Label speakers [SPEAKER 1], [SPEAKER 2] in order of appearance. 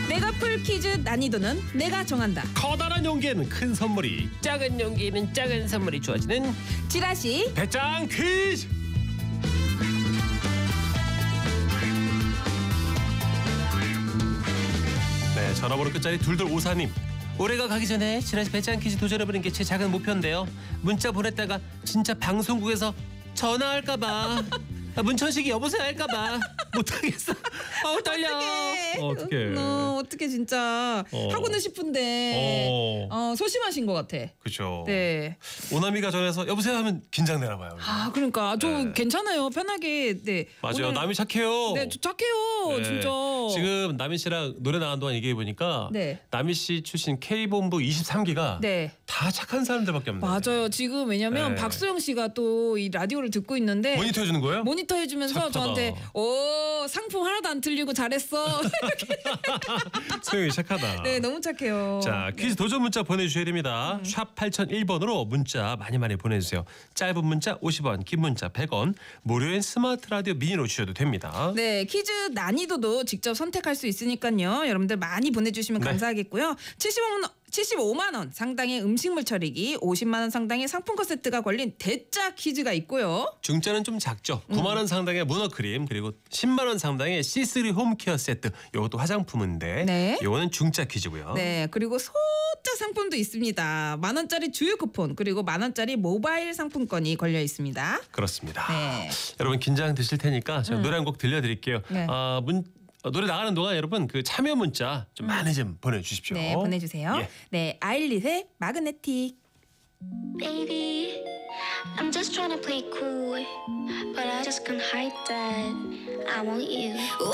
[SPEAKER 1] 내가 풀 퀴즈 난이도는 내가 정한다.
[SPEAKER 2] 커다란 용기에는 큰 선물이,
[SPEAKER 3] 작은 용기에는 작은 선물이 주어지는
[SPEAKER 1] 지라시
[SPEAKER 2] 배짱 퀴즈. 네, 전화번호 끝자리 2254님.
[SPEAKER 3] 올해가 가기 전에 지라시 배짱 퀴즈 도전해보는 게 제 작은 목표인데요. 문자 보냈다가 진짜 방송국에서 전화할까봐 문천식이 여보세요 할까봐 못하겠어. 떨려.
[SPEAKER 2] 어떡해.
[SPEAKER 1] 어떻게 진짜 하고는 싶은데 소심하신 것 같아.
[SPEAKER 2] 그렇죠.
[SPEAKER 1] 네.
[SPEAKER 2] 오나미가 전해서 여보세요 하면 긴장되나 봐요.
[SPEAKER 1] 아 그러니까 저
[SPEAKER 2] 네.
[SPEAKER 1] 괜찮아요. 편하게. 네.
[SPEAKER 2] 맞아요.
[SPEAKER 1] 오늘-
[SPEAKER 2] 남이 착해요.
[SPEAKER 1] 네, 저 착해요.
[SPEAKER 2] 네.
[SPEAKER 1] 진짜.
[SPEAKER 2] 지금 남희 씨랑 노래 나간 동안 얘기해 보니까
[SPEAKER 1] 네.
[SPEAKER 2] 남희 씨 출신 K본부 23기가
[SPEAKER 1] 네.
[SPEAKER 2] 다 착한 사람들밖에 없네.
[SPEAKER 1] 맞아요. 지금 왜냐면
[SPEAKER 2] 네.
[SPEAKER 1] 박수영 씨가 또 이 라디오를 듣고 있는데
[SPEAKER 2] 모니터 해주는 거예요?
[SPEAKER 1] 모니터 해주면서
[SPEAKER 2] 착하다.
[SPEAKER 1] 저한테 상품 하나도 안 틀리고 잘했어.
[SPEAKER 2] 소영이 착하다.
[SPEAKER 1] 네, 너무 착해요.
[SPEAKER 2] 자, 퀴즈 도전 문자 보내주셔야 됩니다. 샵 8001번으로 문자 많이 보내주세요. 짧은 문자 50원, 긴 문자 100원, 무료인 스마트 라디오 미니로 주셔도 됩니다.
[SPEAKER 1] 네, 퀴즈 난이도도 직접 선택할 수 있으니까요. 여러분들 많이 보내주시면
[SPEAKER 2] 네.
[SPEAKER 1] 감사하겠고요. 75만 원 상당의 음식물 처리기, 50만 원 상당의 상품권 세트가 걸린 대짜 퀴즈가 있고요.
[SPEAKER 2] 중짜는 좀 작죠. 9만 원 상당의 문어크림, 그리고 10만 원 상당의 C3 홈케어 세트. 이것도 화장품인데
[SPEAKER 1] 네.
[SPEAKER 2] 이거는 중짜 퀴즈고요.
[SPEAKER 1] 네, 그리고 소짜 상품도 있습니다. 10,000원짜리 주유 쿠폰, 그리고 10,000원짜리 모바일 상품권이 걸려 있습니다.
[SPEAKER 2] 그렇습니다.
[SPEAKER 1] 네.
[SPEAKER 2] 여러분 긴장되실 테니까 제가 노래 한 곡 들려드릴게요.
[SPEAKER 1] 네.
[SPEAKER 2] 노래 나가는 동안 여러분 그 참여 문자 좀 많이 좀 보내주십시오.
[SPEAKER 1] 네, 보내주세요.
[SPEAKER 2] 예.
[SPEAKER 1] 네, 아일릿의 마그네틱.
[SPEAKER 4] Baby, I'm just trying to play cool, but I just can't hide that I want you.